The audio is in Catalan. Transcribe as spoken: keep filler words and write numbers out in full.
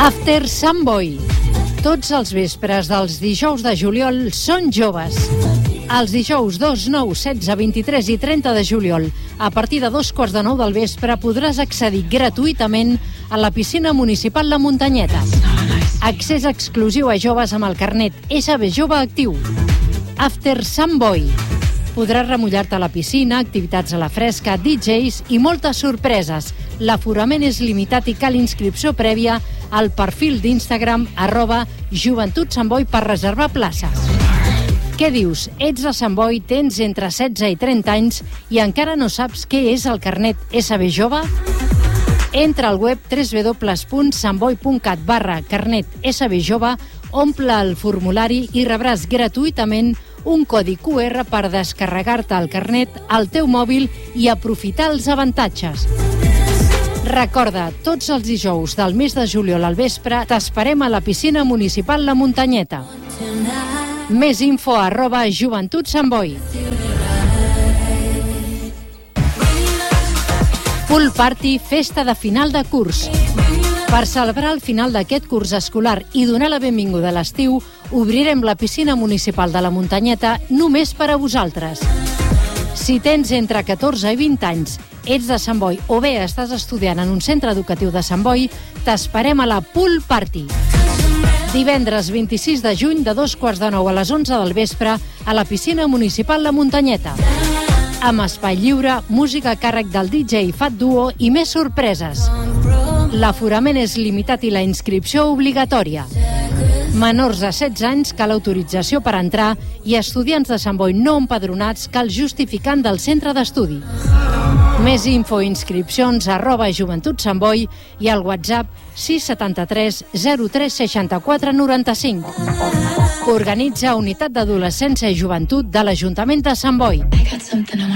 After Sant Boi. Tots els vespres dels dijous de juliol són joves. Els dijous dos, nou, setze, vint-i-tres i trenta de juliol, a partir de dos quarts de nou del vespre, podràs accedir gratuïtament a la piscina municipal La Muntanyeta. Accés exclusiu a joves amb el carnet S B Jove actiu. After Sant Boi. Podràs remullar-te a la piscina, activitats a la fresca, D Js i moltes sorpreses. L'aforament és limitat i cal inscripció prèvia al perfil d'Instagram arroba Joventut Sant Boi per reservar places. Què dius? Ets de Sant Boi, tens entre setze i trenta anys i encara no saps què és el carnet S B Jove? Entra al web w w w punt santboi punt cat barra carnet S B Jove, omple el formulari i rebràs gratuïtament un codi Q R per descarregar-te el carnet al teu mòbil i aprofitar els avantatges. Recorda, tots els dijous del mes de juliol al vespre t'esperem a la piscina municipal La Muntanyeta. Més info arroba Joventut Sant Boi. Pool Party, festa de final de curs. Per celebrar el final d'aquest curs escolar i donar la benvinguda a l'estiu, obrirem la piscina municipal de La Muntanyeta només per a vosaltres. Si tens entre catorze i vint anys, ets de Sant Boi o bé estàs estudiant en un centre educatiu de Sant Boi, t'esperem a la Pool Party. Divendres vint-i-sis de juny de dos quarts de nou a les onze del vespre a la piscina municipal La Muntanyeta. Amb espai lliure, música a càrrec del D J Fat Duo i més sorpreses. L'aforament és limitat i la inscripció obligatòria. Menors de setze anys cal autorització per entrar i estudiants de Sant Boi no empadronats cal justificant del centre d'estudi. Més info i inscripcions arroba Joventut Sant Boi i al WhatsApp sis setanta tres zero tres seixanta quatre noranta cinc. Organitza Unitat d'Adolescència i Joventut de l'Ajuntament de Sant Boi.